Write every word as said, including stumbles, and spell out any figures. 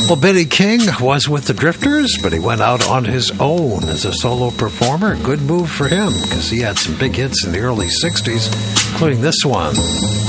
Well, Benny King was with the Drifters, but he went out on his own as a solo performer. Good move for him, because he had some big hits in the early sixties, including this one.